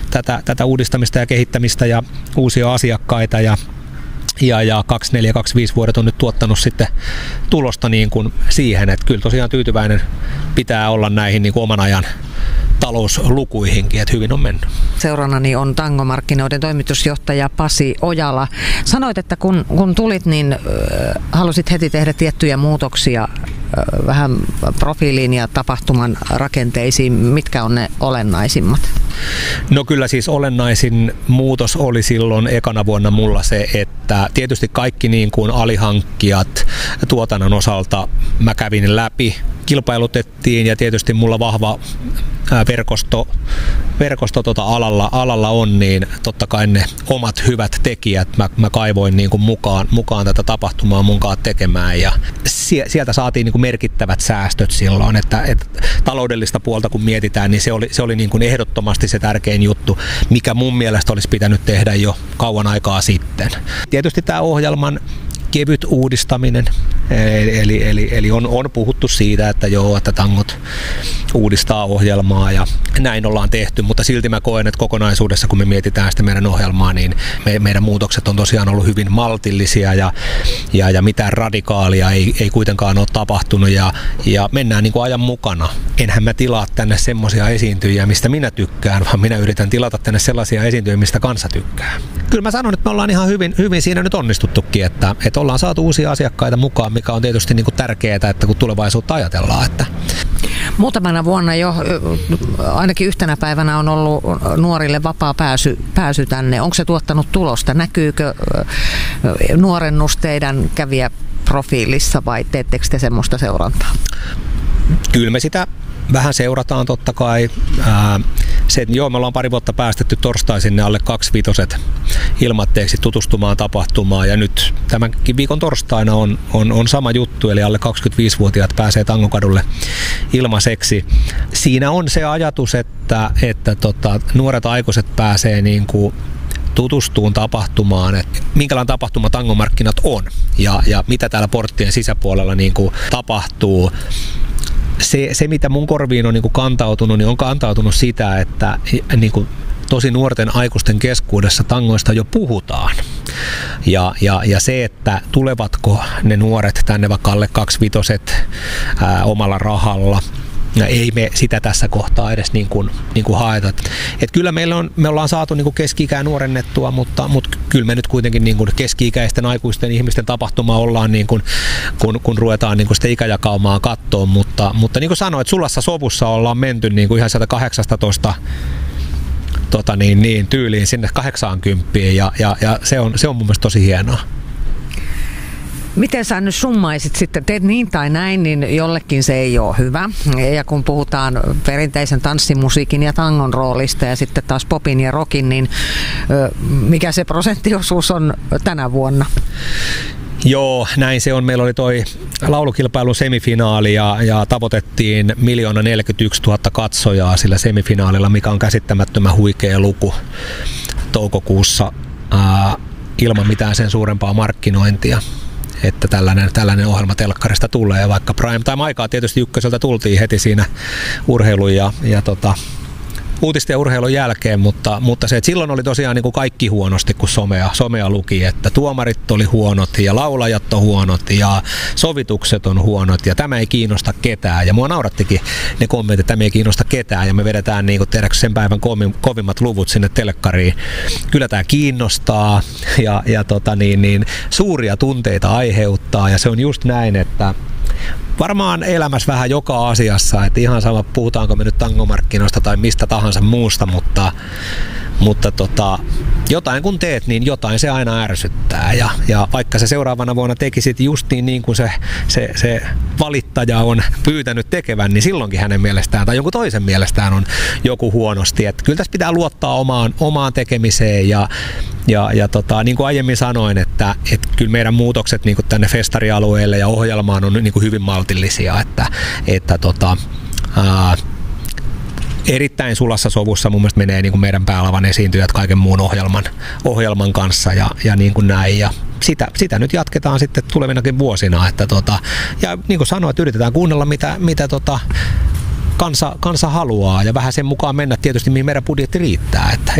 tätä uudistamista ja kehittämistä ja uusia asiakkaita ja 24-25 vuodet on nyt tuottanut sitten tulosta niin kuin siihen, että kyllä tosiaan tyytyväinen pitää olla näihin niin kuin oman ajan talouslukuihinkin, että hyvin on mennyt. Seurannani on tangomarkkinoiden toimitusjohtaja Pasi Ojala. Sanoit, että kun tulit, niin halusit heti tehdä tiettyjä muutoksia vähän profiiliin ja tapahtuman rakenteisiin. Mitkä on ne olennaisimmat? No kyllä siis olennaisin muutos oli silloin ekana vuonna mulla se, että tietysti kaikki niin kuin alihankkijat tuotannon osalta mä kävin läpi, kilpailutettiin ja tietysti mulla vahva verkosto alalla on, niin totta kai ne omat hyvät tekijät mä kaivoin niin kuin mukaan tätä tapahtumaa munkaan tekemään ja sieltä saatiin niin kuin merkittävät säästöt silloin, että taloudellista puolta kun mietitään, niin se oli niin kuin ehdottomasti se tärkein juttu, mikä mun mielestä olisi pitänyt tehdä jo kauan aikaa sitten. Tietysti tämä ohjelman kevyt uudistaminen, eli on puhuttu siitä, että tangot uudistaa ohjelmaa ja näin ollaan tehty, mutta silti mä koen, että kokonaisuudessa kun me mietitään sitä meidän ohjelmaa, niin meidän muutokset on tosiaan ollut hyvin maltillisia ja mitään radikaalia ei kuitenkaan ole tapahtunut ja mennään niin kuin ajan mukana. Enhän mä tilaa tänne semmoisia esiintyjiä, mistä minä tykkään, vaan minä yritän tilata tänne sellaisia esiintyjiä, mistä kansa tykkää. Kyllä mä sanon, että me ollaan ihan hyvin siinä nyt onnistuttukin, että ollaan saatu uusia asiakkaita mukaan, mikä on tietysti niin kuin tärkeää, että kun tulevaisuutta ajatellaan. Että. Muutamana vuonna jo, ainakin yhtenä päivänä on ollut nuorille vapaa pääsy tänne. Onko se tuottanut tulosta? Näkyykö nuorennus teidän kävijäprofiilissa vai teettekö te semmoista seurantaa? Kyllä me sitä vähän seurataan totta kai. Me ollaan pari vuotta päästetty torstaisin ne alle 2-5 ilmatteeksi tutustumaan tapahtumaan ja nyt tämänkin viikon torstaina on sama juttu, eli alle 25-vuotiaat pääsee Tangokadulle ilmaiseksi. Siinä on se ajatus, että nuoret aikuiset pääsee niin kuin tutustuun tapahtumaan, että minkälainen tapahtuma tangomarkkinat on ja mitä täällä porttien sisäpuolella niin kuin tapahtuu. Se, mitä mun korviin on niin kuin kantautunut, niin on kantautunut sitä, että niin kuin tosi nuorten aikuisten keskuudessa tangoista jo puhutaan. Ja se, että tulevatko ne nuoret tänne vaikka alle 25 omalla rahalla, ei me sitä tässä kohtaa edes niin kuin haeta. Et kyllä me ollaan saatu niin kuin keski-ikää nuorennettua, mutta kyllä me nyt kuitenkin niin kuin keski-ikäisten aikuisten ihmisten tapahtuma ollaan, niin kuin, kun ruvetaan niin kuin sitä ikäjakaumaa katsoa. Mutta niin kuin sanoit, sulassa sovussa ollaan menty niin kuin ihan 118 tyyliin sinne 80 ja se on mun mielestä tosi hienoa. Miten sä nyt summaisit sitten, teet niin tai näin, niin jollekin se ei ole hyvä. Ja kun puhutaan perinteisen tanssimusiikin ja tangon roolista ja sitten taas popin ja rockin, niin mikä se prosenttiosuus on tänä vuonna? Joo, näin se on. Meillä oli toi laulukilpailun semifinaali ja tavoitettiin 1 041 000 katsojaa sillä semifinaalilla, mikä on käsittämättömän huikea luku toukokuussa ilman mitään sen suurempaa markkinointia. Että tällainen ohjelma telkkarista tulee, vaikka prime time aikaa tietysti ykköseltä tultiin heti siinä urheilun ja uutisten ja urheilun jälkeen, mutta se, että silloin oli tosiaan niin kuin kaikki huonosti, kun somea luki, että tuomarit oli huonot ja laulajat on huonot ja sovitukset on huonot ja tämä ei kiinnosta ketään. Ja mua naurattikin ne kommentit, että tämä ei kiinnosta ketään ja me vedetään niin kuin sen päivän kovimmat luvut sinne telkkariin. Kyllä tämä kiinnostaa ja suuria tunteita aiheuttaa ja se on just näin, että varmaan elämässä vähän joka asiassa, että ihan sama puhutaanko me nyt tangomarkkinoista tai mistä tahansa muusta, mutta jotain kun teet, niin jotain se aina ärsyttää ja vaikka se seuraavana vuonna tekisit just niin kuin se valittaja on pyytänyt tekevän, niin silloinkin hänen mielestään tai jonkun toisen mielestään on joku huonosti. Että kyllä tässä pitää luottaa omaan tekemiseen ja niin kuin aiemmin sanoin, että kyllä meidän muutokset niin kuin tänne festarialueelle ja ohjelmaan on niin kuin hyvin maltillisia, että erittäin sulassa sovussa mun mielestä menee niin kuin meidän päälavan esiintyjät kaiken muun ohjelman kanssa ja niin kuin näin. Ja sitä nyt jatketaan sitten tulevinakin vuosina. Ja niin kuin sanoin, että yritetään kuunnella mitä kansa haluaa ja vähän sen mukaan mennä tietysti mihin meidän budjetti riittää. Että